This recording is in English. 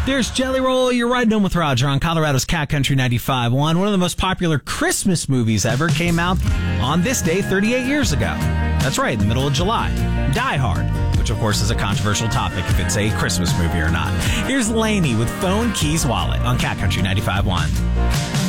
There's Jelly Roll. You're riding home with Roger on Colorado's Cat Country 95.1. One of the most popular Christmas movies ever came out on this day 38 years ago. That's right, in the middle of July. Die Hard, which of course is a controversial topic if it's a Christmas movie or not. Here's Lainey with Phone, Keys, Wallet on Cat Country 95.1.